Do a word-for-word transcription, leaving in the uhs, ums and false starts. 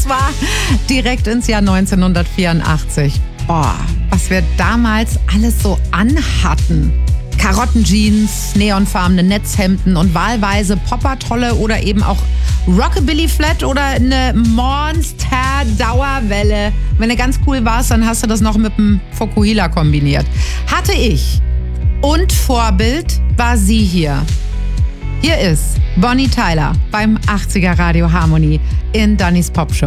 zwar direkt ins Jahr neunzehnhundertvierundachtzig. Boah, was wir damals alles so anhatten. Karottenjeans, neonfarbene Netzhemden und wahlweise Poppertolle oder eben auch Rockabilly Flat oder eine Monster Dauerwelle. Wenn du ganz cool warst, dann hast du das noch mit dem Fokuhila kombiniert. Hatte ich. Und Vorbild war sie hier. Hier ist Bonnie Tyler beim achtziger Radio Harmony in Dannys Popshow.